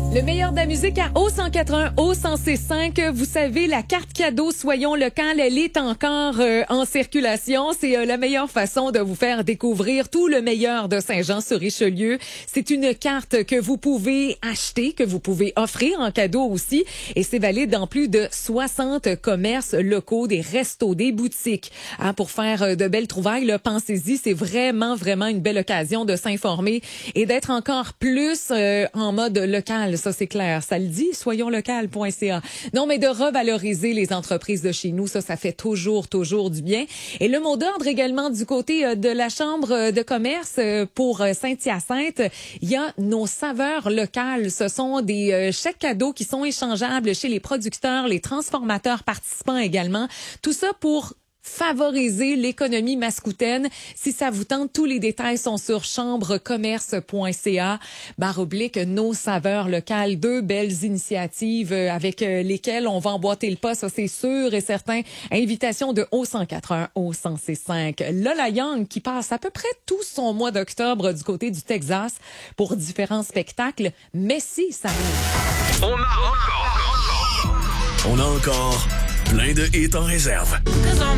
Le meilleur de la musique à O181, O105. Vous savez, la carte cadeau Soyons local, elle est encore en circulation. C'est la meilleure façon de vous faire découvrir tout le meilleur de Saint-Jean-sur-Richelieu. C'est une carte que vous pouvez acheter, que vous pouvez offrir en cadeau aussi. Et c'est valide dans plus de 60 commerces locaux, des restos, des boutiques. Pour faire de belles trouvailles, là, pensez-y, c'est vraiment une belle occasion de s'informer et d'être encore plus en mode local. Ça, c'est clair. Ça le dit, soyonslocal.ca. Non, mais de revaloriser les entreprises de chez nous, ça fait toujours du bien. Et le mot d'ordre également du côté de la Chambre de commerce pour Saint-Hyacinthe, il y a nos saveurs locales. Ce sont des chèques cadeaux qui sont échangeables chez les producteurs, les transformateurs participants également. Tout ça pour favoriser l'économie mascoutaine. Si ça vous tente, tous les détails sont sur chambrecommerce.ca / nos saveurs locales. Deux belles initiatives avec lesquelles on va emboîter le pas, ça c'est sûr et certain. Invitation de O181, O105. Lola Young qui passe à peu près tout son mois d'octobre du côté du Texas pour différents spectacles. Mais si ça arrive. On a encore plein de hits en réserve.